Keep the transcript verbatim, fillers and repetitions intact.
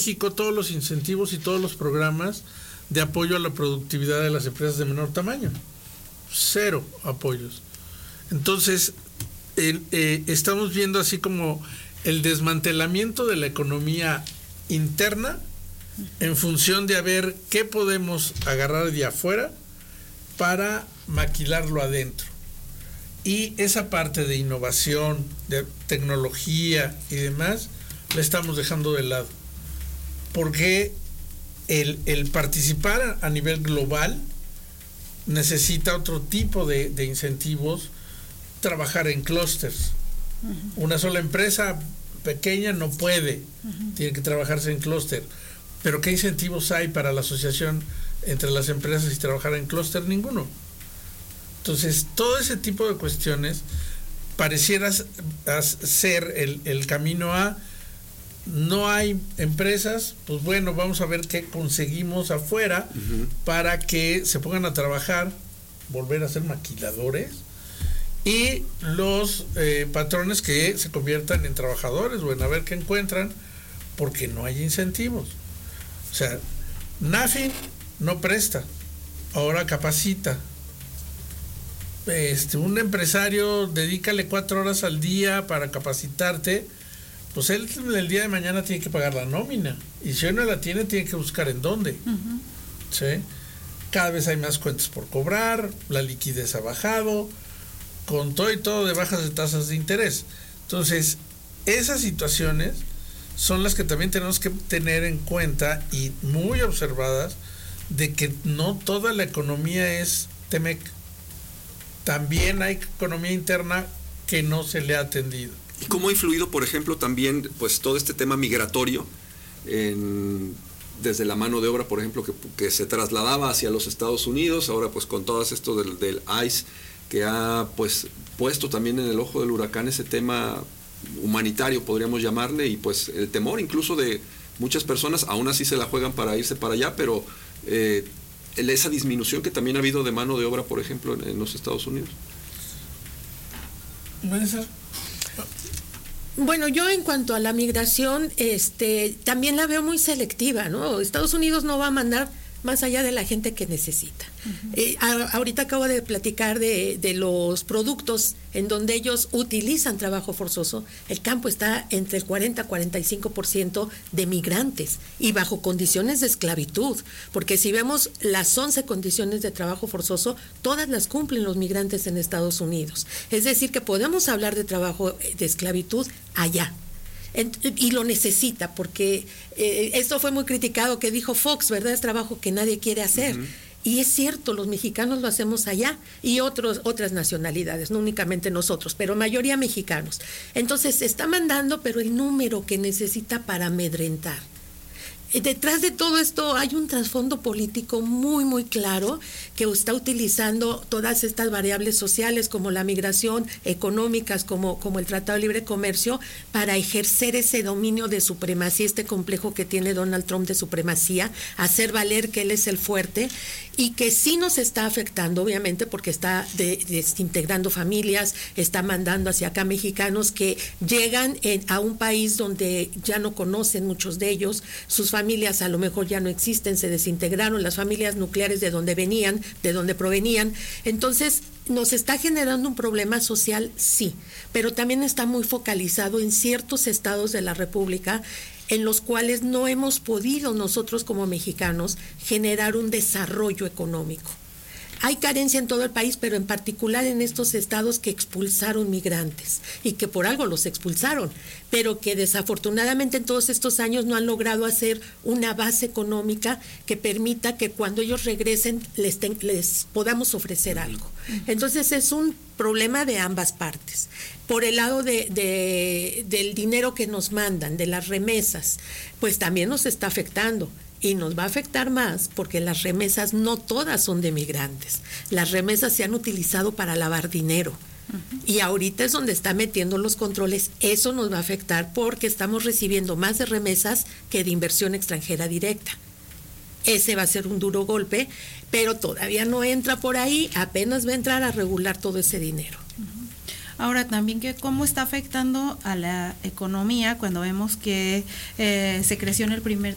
México todos los incentivos y todos los programas de apoyo a la productividad de las empresas de menor tamaño. Cero apoyos. Entonces, el, eh, estamos viendo así como el desmantelamiento de la economía interna en función de a ver qué podemos agarrar de afuera para maquilarlo adentro. Y esa parte de innovación, de tecnología y demás, la estamos dejando de lado. Porque el, el participar a nivel global necesita otro tipo de, de incentivos, trabajar en clústeres. Uh-huh. Una sola empresa pequeña no puede, uh-huh. tiene que trabajarse en clúster. Pero ¿qué incentivos hay para la asociación entre las empresas y trabajar en clúster? Ninguno. Entonces, todo ese tipo de cuestiones pareciera ser el, el camino a no hay empresas, pues bueno, vamos a ver qué conseguimos afuera uh-huh. para que se pongan a trabajar, volver a ser maquiladores, y los eh, patrones que se conviertan en trabajadores, bueno, a ver qué encuentran, porque no hay incentivos. O sea, NAFIN no presta, ahora capacita. Este, un empresario, dedícale cuatro horas al día para capacitarte, pues él el día de mañana tiene que pagar la nómina, y si hoy no la tiene, tiene que buscar en dónde. Uh-huh. ¿Sí? Cada vez hay más cuentas por cobrar, la liquidez ha bajado, con todo y todo de bajas de tasas de interés. Entonces, esas situaciones son las que también tenemos que tener en cuenta y muy observadas, de que no toda la economía es Temec. También hay economía interna que no se le ha atendido. ¿Y cómo ha influido, por ejemplo, también pues todo este tema migratorio, en, desde la mano de obra, por ejemplo, que, que se trasladaba hacia los Estados Unidos, ahora pues con todo esto del, del I C E, que ha pues puesto también en el ojo del huracán ese tema humanitario, podríamos llamarle, y pues el temor incluso de muchas personas, aún así se la juegan para irse para allá, pero eh, esa disminución que también ha habido de mano de obra, por ejemplo, en, en los Estados Unidos. Bueno, yo en cuanto a la migración, este, también la veo muy selectiva, ¿no? Estados Unidos no va a mandar más allá de la gente que necesita. Uh-huh. Eh, a, ahorita acabo de platicar de, de los productos en donde ellos utilizan trabajo forzoso. El campo está entre el cuarenta a cuarenta y cinco por ciento de migrantes y bajo condiciones de esclavitud, porque si vemos las once condiciones de trabajo forzoso, todas las cumplen los migrantes en Estados Unidos. Es decir, que podemos hablar de trabajo de esclavitud allá. Y lo necesita, porque eh, esto fue muy criticado, que dijo Fox, ¿verdad? Es trabajo que nadie quiere hacer. Uh-huh. Y es cierto, los mexicanos lo hacemos allá, y otros, otras nacionalidades, no únicamente nosotros, pero mayoría mexicanos. Entonces se está mandando, pero el número que necesita para amedrentar. Detrás de todo esto hay un trasfondo político muy, muy claro, que está utilizando todas estas variables sociales como la migración, económicas como, como el Tratado de Libre Comercio, para ejercer ese dominio de supremacía, este complejo que tiene Donald Trump de supremacía, hacer valer que él es el fuerte, y que sí nos está afectando, obviamente, porque está de, desintegrando familias, está mandando hacia acá mexicanos que llegan en, a un país donde ya no conocen muchos de ellos, sus familias a lo mejor ya no existen, se desintegraron, las familias nucleares de donde venían, de donde provenían. Entonces, ¿nos está generando un problema social? Sí, pero también está muy focalizado en ciertos estados de la República, en los cuales no hemos podido nosotros como mexicanos generar un desarrollo económico. Hay carencia en todo el país, pero en particular en estos estados que expulsaron migrantes, y que por algo los expulsaron, pero que desafortunadamente en todos estos años no han logrado hacer una base económica que permita que cuando ellos regresen les, ten, les podamos ofrecer algo. Entonces es un problema de ambas partes. Por el lado de, de, del dinero que nos mandan, de las remesas, pues también nos está afectando. Y nos va a afectar más porque las remesas no todas son de migrantes. Las remesas se han utilizado para lavar dinero. Uh-huh. Y ahorita es donde está metiendo los controles. Eso nos va a afectar porque estamos recibiendo más de remesas que de inversión extranjera directa. Ese va a ser un duro golpe, pero todavía no entra por ahí, apenas va a entrar a regular todo ese dinero. Ahora también, que cómo está afectando a la economía cuando vemos que eh, se creció en el primer